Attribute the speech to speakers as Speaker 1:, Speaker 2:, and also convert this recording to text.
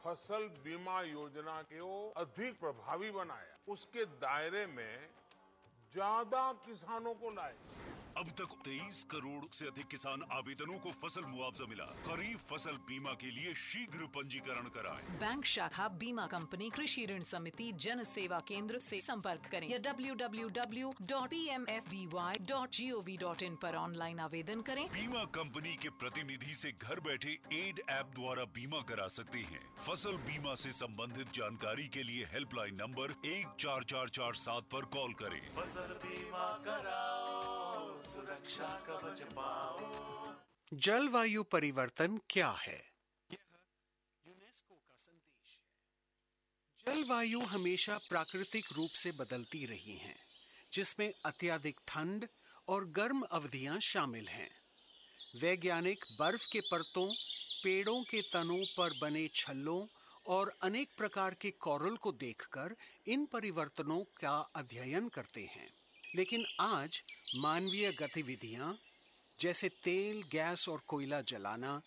Speaker 1: फसल बीमा योजना को अधिक प्रभावी बनाया, उसके दायरे में ज्यादा किसानों को लाए।
Speaker 2: अब तक 23 करोड़ से अधिक किसान आवेदनों को फसल मुआवजा मिला। खरीफ फसल बीमा के लिए शीघ्र पंजीकरण कराएं।
Speaker 3: बैंक शाखा बीमा कंपनी कृषि ऋण समिति जन सेवा केंद्र से संपर्क करें या www.pmfby.gov.in पर ऑनलाइन आवेदन करें।
Speaker 2: बीमा कंपनी के प्रतिनिधि से घर बैठे एड ऐप द्वारा बीमा करा सकते हैं। फसल बीमा से संबंधित जानकारी के लिए हेल्पलाइन नंबर 14447 पर कॉल करें।
Speaker 4: फसल बीमा कराओ, सुरक्षा कवच पाओ।
Speaker 5: जलवायु परिवर्तन क्या है? यह यूनेस्को का संदेश है। जलवायु हमेशा प्राकृतिक रूप से बदलती रही हैं, जिसमें अत्यधिक ठंड और गर्म अवधियां शामिल हैं। वैज्ञानिक बर्फ के परतों, पेड़ों के तनों पर बने छल्लों और अनेक प्रकार के कोरल को देखकर इन परिवर्तनों का अध्ययन करते हैं। लेकिन आज मानवीय गतिविधियां जैसे तेल, गैस और कोयला जलाना,